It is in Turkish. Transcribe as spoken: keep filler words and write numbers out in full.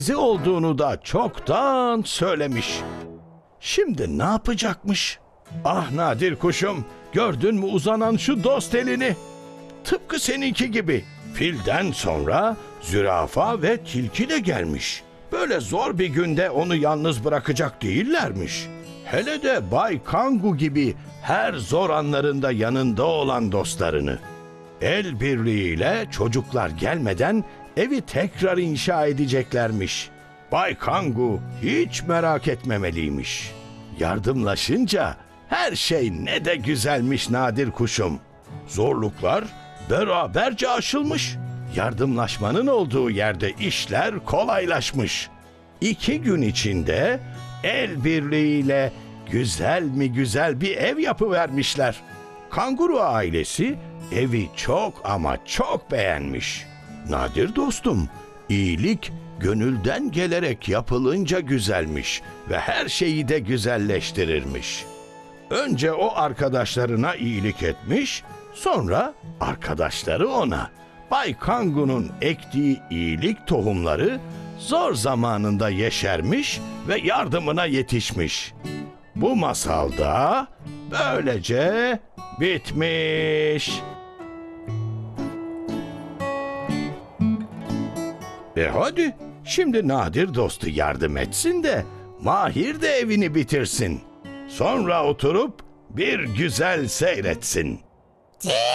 olduğunu da çoktan söylemiş. Şimdi ne yapacakmış? Ah Nadir kuşum, gördün mü uzanan şu dost elini? Tıpkı seninki gibi. Filden sonra zürafa ve tilki de gelmiş. Böyle zor bir günde onu yalnız bırakacak değillermiş. Hele de Bay Kangu gibi her zor anlarında yanında olan dostlarını. El birliğiyle çocuklar gelmeden evi tekrar inşa edeceklermiş. Bay Kangu hiç merak etmemeliymiş. Yardımlaşınca her şey ne de güzelmiş Nadir kuşum. Zorluklar beraberce aşılmış. Yardımlaşmanın olduğu yerde işler kolaylaşmış. İki gün içinde el birliğiyle güzel mi güzel bir ev yapıvermişler. Kanguru ailesi evi çok ama çok beğenmiş. Nadir dostum, iyilik gönülden gelerek yapılınca güzelmiş ve her şeyi de güzelleştirirmiş. Önce o arkadaşlarına iyilik etmiş, sonra arkadaşları ona. Bay Kangu'nun ektiği iyilik tohumları zor zamanında yeşermiş ve yardımına yetişmiş. Bu masalda böylece bitmiş. E hadi, şimdi Nadir dostu yardım etsin de Mahir de evini bitirsin. Sonra oturup bir güzel seyretsin.